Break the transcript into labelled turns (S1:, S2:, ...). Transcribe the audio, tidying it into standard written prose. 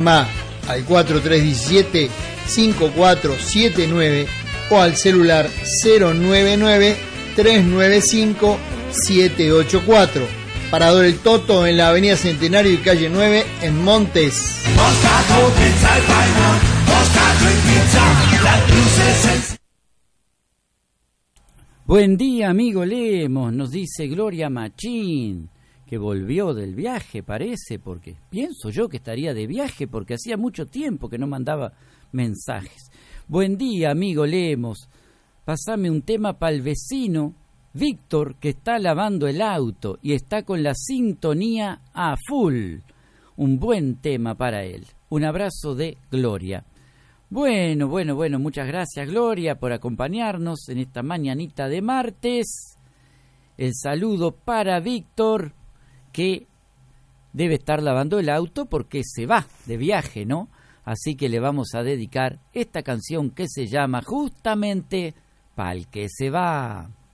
S1: Llama al 4317-5479 o al celular 099-395-784. Parador El Toto en la avenida Centenario y calle 9 en Montes.
S2: Buen día, amigo Lemos, nos dice Gloria Machín, que volvió del viaje, parece, porque pienso yo que estaría de viaje, porque hacía mucho tiempo que no mandaba mensajes. Buen día, amigo Lemos, pasame un tema para el vecino Víctor, que está lavando el auto y está con la sintonía a full. Un buen tema para él. Un abrazo de Gloria. Bueno, muchas gracias, Gloria, por acompañarnos en esta mañanita de martes. El saludo para Víctor, que debe estar lavando el auto porque se va de viaje, ¿no? Así que le vamos a dedicar esta canción que se llama justamente Pa'l que se va.